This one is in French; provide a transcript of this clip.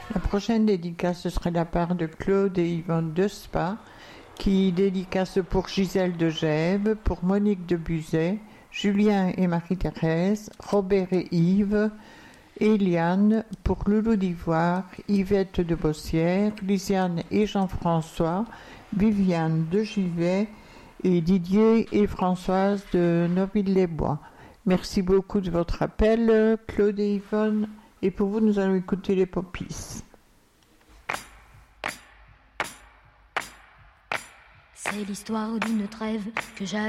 La prochaine dédicace, ce serait de la part de Claude et Yvonne de Spa, qui dédicace pour Gisèle de Gèves, pour Monique de Buzet, Julien et Marie-Thérèse, Robert et Yves, Eliane, pour Loulou d'Ivoire, Yvette de Bossière, Lisiane et Jean-François, Viviane de Givet et Didier et Françoise de Noville-les-Bois. Merci beaucoup de votre appel, Claude et Yvonne. Et pour vous, nous allons écouter les Poppies. C'est l'histoire d'une trêve que j'avais